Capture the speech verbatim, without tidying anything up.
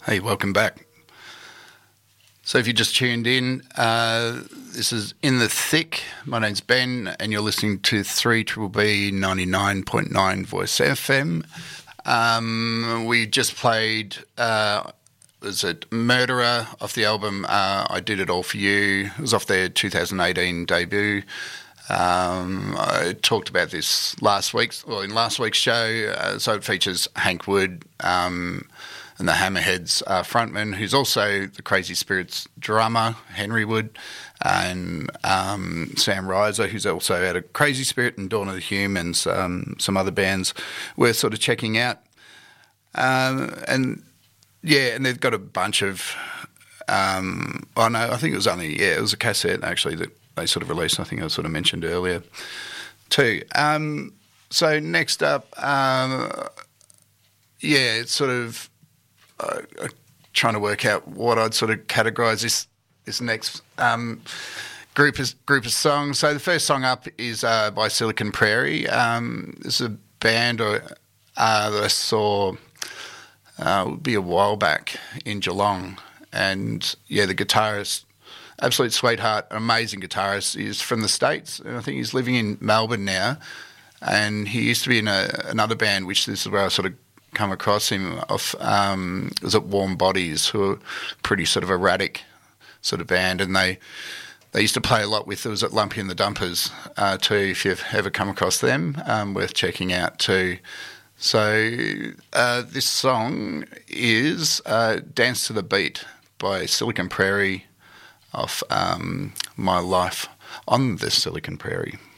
Hey, welcome back. So if you just tuned in, uh, this is In the Thick. My name's Ben, and you're listening to three B B ninety-nine point nine Voice F M. Um, we just played, uh, was it Murderer off the album uh, I Did It All For You. It was off their two thousand eighteen debut. Um, I talked about this last week's, well, in last week's show. Uh, so it features Hank Wood, um, and the Hammerheads uh, frontman, who's also the Crazy Spirits drummer, Henry Wood, and um, Sam Riser, who's also out of Crazy Spirit and Dawn of the Humans, um, some other bands we're sort of checking out. Um, and, yeah, and they've got a bunch of, um, oh no, I think it was only, yeah, it was a cassette actually that they sort of released, I think I sort of mentioned earlier too. Um, so next up, um, yeah, it's sort of, Uh, uh, trying to work out what I'd sort of categorise this this next um, group of, group of songs. So the first song up is uh, by Silicon Prairie. Um, this is a band uh, that I saw uh, it would be a while back in Geelong, and yeah, the guitarist, absolute sweetheart, amazing guitarist. He's from the States, and I think he's living in Melbourne now. And he used to be in a, another band, which this is where I sort of come across him off, um, was at Warm Bodies, who are pretty sort of erratic sort of band, and they they used to play a lot with, it was at Lumpy and the Dumpers uh, too, if you've ever come across them, um, worth checking out too. So uh, this song is uh, Dance to the Beat by Silicon Prairie off um, My Life on the Silicon Prairie.